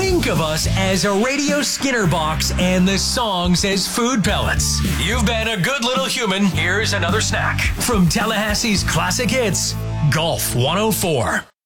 Think of us as a Radio Skinner box and the songs as food pellets. You've been a good little human. Here's another snack from Tallahassee's Classic Hits, Golf 104.